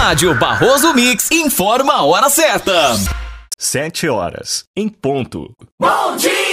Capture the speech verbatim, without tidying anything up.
Rádio Barroso Mix informa a hora certa. Sete horas, em ponto. Bom dia!